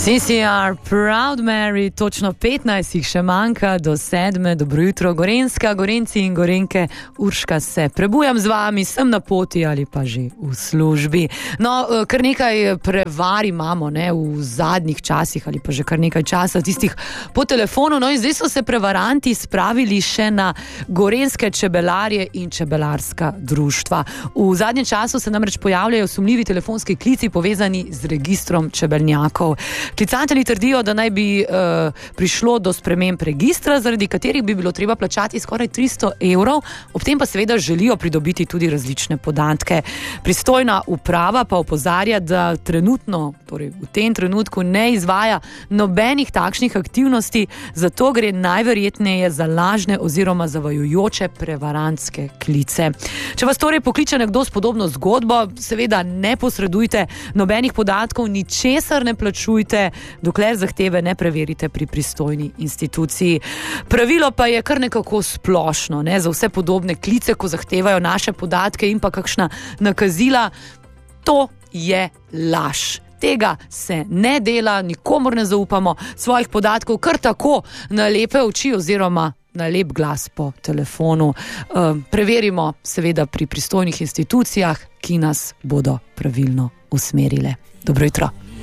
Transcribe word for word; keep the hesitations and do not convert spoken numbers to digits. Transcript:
C C R, Proud Mary, točno petnajst jih še manjka do sedme. Dobro jutro, Gorenjska, Gorenjci in Gorenjke. Urška se prebujam z vami, sem na poti ali pa že v službi. No, kar nekaj prevar imamo, ne, v zadnjih časih ali pa že kar nekaj časa tistih po telefonu. No in zdaj so se prevaranti spravili še na gorenjske čebelarje in čebelarska društva. V zadnjem času se namreč pojavljajo sumljivi telefonski klici povezani z registrom čebelnjakov. Klicatelji trdijo, da naj bi uh, prišlo do sprememb registra, zaradi katerih bi bilo treba plačati skoraj tristo evrov, ob tem pa seveda želijo pridobiti tudi različne podatke. Pristojna uprava pa opozarja, da trenutno, torej v tem trenutku ne izvaja nobenih takšnih aktivnosti, zato gre najverjetneje za lažne oziroma zavajujoče prevarantske klice. Če vas torej pokliče nekdo s podobno zgodbo, seveda ne posredujte nobenih podatkov, ničesar ne plačujte, dokler zahteve ne preverite pri pristojni instituciji. Pravilo pa je kar nekako splošno, ne, za vse podobne klice, ko zahtevajo naše podatke in pa kakšna nakazila, to je laž. Tega se ne dela, nikomur ne zaupamo svojih podatkov kar tako na lepe oči oziroma na lep glas po telefonu. Um, preverimo seveda pri pristojnih institucijah, ki nas bodo pravilno usmerile. Dobro jutro.